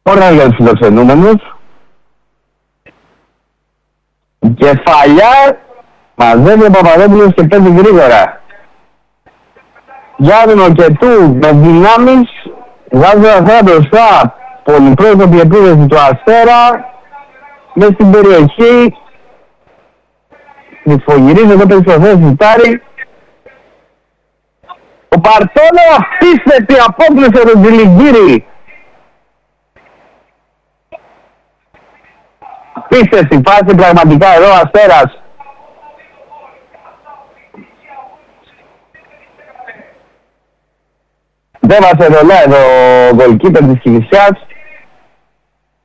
Ωραία για τους φιλοξενούμενους. Κεφαλιά μαζεύει ο Παπαδόπουλος και παίζει γρήγορα. Γιάννη και του με δυνάμεις βγάζει αυτά μπροστά. Πολυπρόσωπη επίδεση του Αστέρα μες στην περιοχή. Μυθφογυρίζει εδώ περισσότερο ζητάρι. Ο Παρτόνο απίστευτη απόκλεισε τον Τζιλιγκύρη. Απίστευτη φάση πραγματικά εδώ ο Αστέρας. Δεν βάσε ρολά εδώ ο γκολκίπερ της Κηφισιάς.